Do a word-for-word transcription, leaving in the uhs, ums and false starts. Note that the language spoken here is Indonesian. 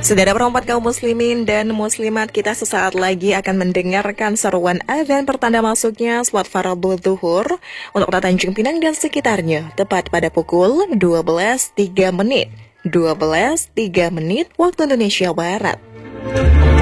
Saudara perempat kaum muslimin dan muslimat, kita sesaat lagi akan mendengarkan seruan azan pertanda masuknya sholat fardu zuhur untuk kota Tanjung Pinang dan sekitarnya, tepat pada pukul dua belas tiga menit. dua belas tiga menit waktu Indonesia Barat.